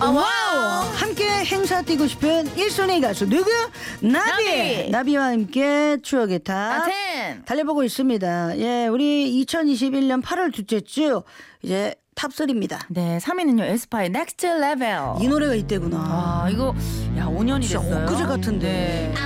와우! 함께 행사 뛰고 싶은 1순위 가수 누구? 나비! 나비와 함께 추억의 탑 달려보고 있습니다. 예, 우리 2021년 8월 둘째 주 이제 탑3입니다. 네, 3위는요 에스파의 Next Level. 이 노래가 이때구나. 아, 이거 야 5년이 진짜 됐어요. 엊그제 같은데. 네.